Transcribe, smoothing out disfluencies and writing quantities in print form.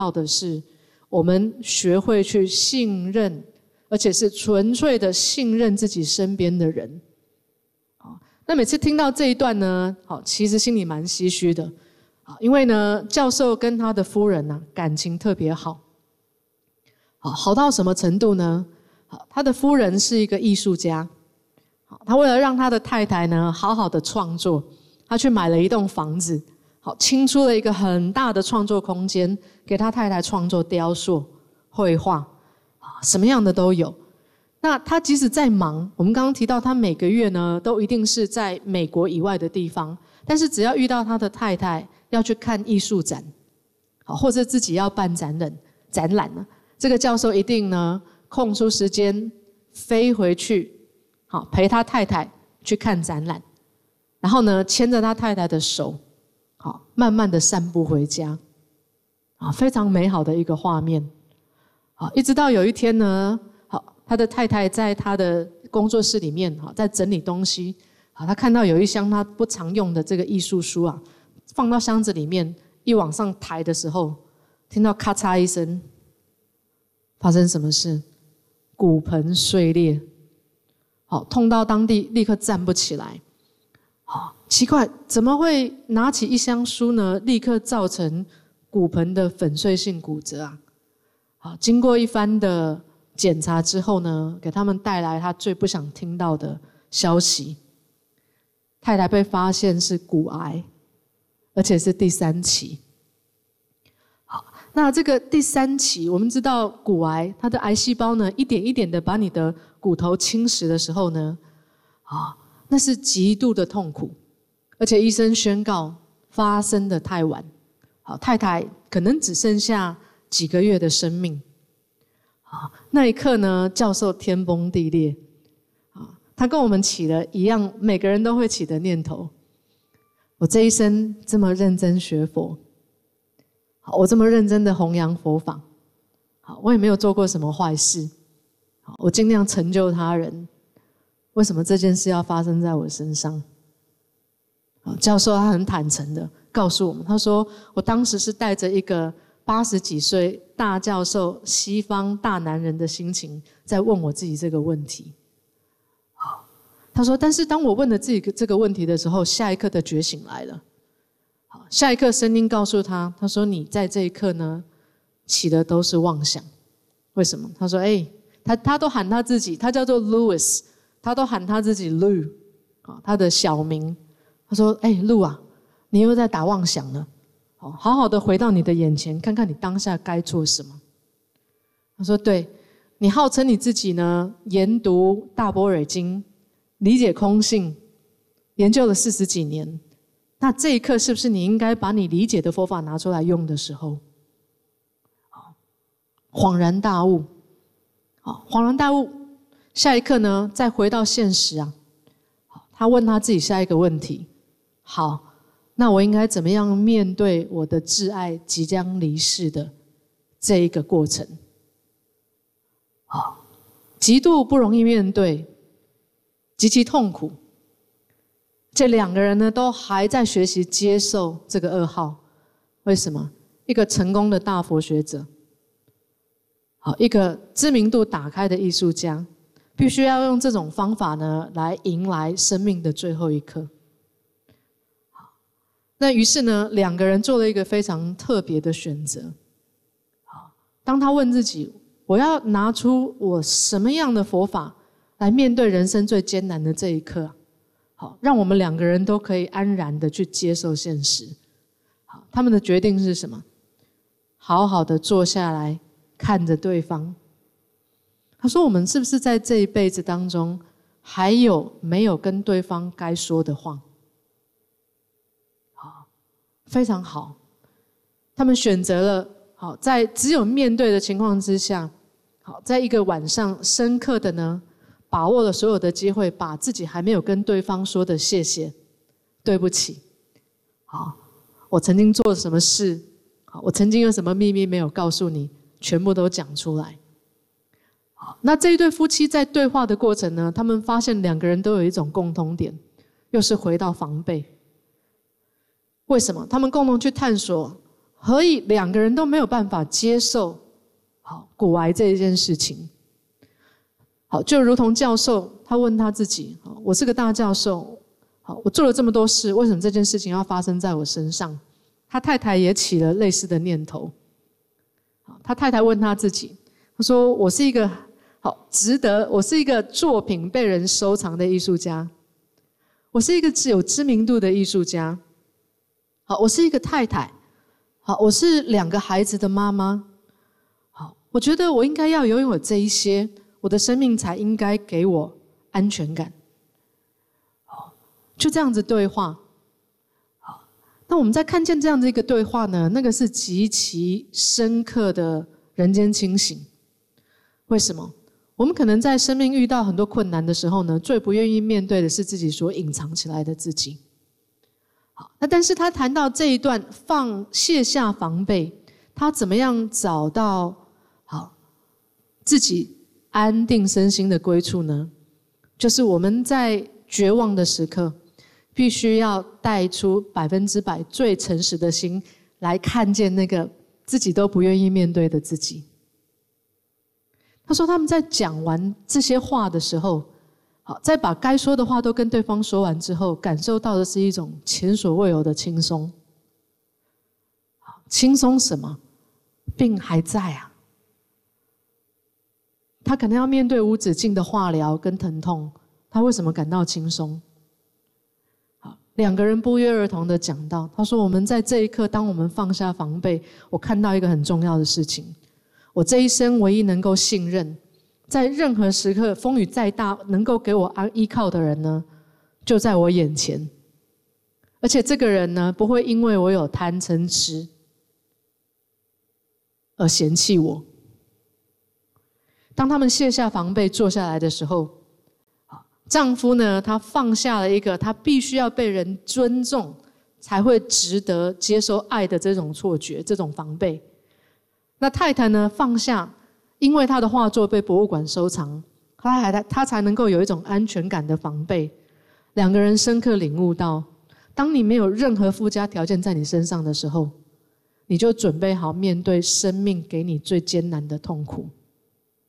要的是，我们学会去信任，而且是纯粹的信任自己身边的人。那每次听到这一段呢，其实心里蛮唏嘘的，因为呢，教授跟他的夫人呢，感情特别好，好到什么程度呢？他的夫人是一个艺术家，他为了让他的太太呢好好的创作，他去买了一栋房子，清出了一个很大的创作空间，给他太太创作雕塑、绘画，什么样的都有。那他即使再忙，我们刚刚提到他每个月呢都一定是在美国以外的地方，但是只要遇到他的太太要去看艺术展，或者自己要办展览呢，这个教授一定呢空出时间飞回去，陪他太太去看展览，然后呢牵着他太太的手，慢慢的散步回家，非常美好的一个画面。一直到有一天呢，他的太太在他的工作室里面在整理东西，他看到有一箱他不常用的这个艺术书啊，放到箱子里面，一往上抬的时候，听到咔嚓一声，发生什么事？骨盆碎裂，痛到当地立刻站不起来。奇怪，怎么会拿起一箱书呢？立刻造成骨盆的粉碎性骨折啊！经过一番的检查之后呢，给他们带来他最不想听到的消息：太太被发现是骨癌，而且是第3期。那这个第3期，我们知道骨癌，它的癌细胞呢，一点一点的把你的骨头侵蚀的时候呢，那是极度的痛苦，而且医生宣告发生的太晚，太太可能只剩下几个月的生命。那一刻呢，教授天崩地裂，他跟我们起了一样每个人都会起的念头：我这一生这么认真学佛，我这么认真的弘扬佛法，我也没有做过什么坏事，我尽量成就他人，为什么这件事要发生在我身上？教授他很坦诚的告诉我们，他说我当时是带着一个80几岁大教授、西方大男人的心情在问我自己这个问题。他说，但是当我问了自己这个问题的时候，下一刻的觉醒来了。下一刻声音告诉他，他说你在这一刻呢起的都是妄想。为什么？他说他都喊他自己，他叫做 Louis， 他都喊他自己 Lou， 他的小名。他说Lou 啊，你又在打妄想了，好好的回到你的眼前，看看你当下该做什么。他说对，你号称你自己呢研读大般若经，理解空性，研究了40几年，那这一刻是不是你应该把你理解的佛法拿出来用的时候？恍然大悟，恍然大悟，下一刻呢再回到现实啊，他问他自己下一个问题：好，那我应该怎么样面对我的挚爱即将离世的这一个过程？极度不容易面对，极其痛苦。这2个人呢都还在学习接受这个噩耗。为什么？一个成功的大佛学者，一个知名度打开的艺术家，必须要用这种方法呢来迎来生命的最后一刻。那于是呢2个人做了一个非常特别的选择。当他问自己，我要拿出我什么样的佛法来面对人生最艰难的这一刻，让我们2个人都可以安然的去接受现实。他们的决定是什么？好好的坐下来看着对方。他说，我们是不是在这一辈子当中还有没有跟对方该说的话？非常好，他们选择了在只有面对的情况之下，在一个晚上深刻的呢把握了所有的机会，把自己还没有跟对方说的谢谢、对不起，我曾经做了什么事，我曾经有什么秘密没有告诉你，全部都讲出来。那这一对夫妻在对话的过程呢，他们发现2个人都有一种共通点，又是回到防备。为什么？他们共同去探索何以两个人都没有办法接受骨癌这一件事情？好，就如同教授他问他自己，我是个大教授，我做了这么多事，为什么这件事情要发生在我身上？他太太也起了类似的念头。他太太问他自己，他说我是一个我是一个作品被人收藏的艺术家，我是一个有知名度的艺术家，我是一个太太，我是2个孩子的妈妈，我觉得我应该要拥有这一些，我的生命才应该给我安全感。就这样子对话。那我们在看见这样的一个对话呢，那个是极其深刻的人间清醒。为什么？我们可能在生命遇到很多困难的时候呢，最不愿意面对的是自己所隐藏起来的自己。那但是他谈到这一段卸下防备，他怎么样找到自己安定身心的归处呢？就是我们在绝望的时刻，必须要带出100%最诚实的心，来看见那个自己都不愿意面对的自己。他说他们在讲完这些话的时候，在把该说的话都跟对方说完之后，感受到的是一种前所未有的轻松。轻松什么？病还在啊。他可能要面对无止境的化疗跟疼痛，他为什么感到轻松？2个人不约而同的讲到，他说我们在这一刻，当我们放下防备，我看到一个很重要的事情，我这一生唯一能够信任，在任何时刻风雨再大能够给我依靠的人呢，就在我眼前。而且这个人呢，不会因为我有贪嗔痴而嫌弃我。当他们卸下防备坐下来的时候，丈夫呢，他放下了一个他必须要被人尊重才会值得接受爱的这种错觉，这种防备。那太太呢，放下因为他的画作被博物馆收藏，他才能够有一种安全感的防备。2个人深刻领悟到，当你没有任何附加条件在你身上的时候，你就准备好面对生命给你最艰难的痛苦。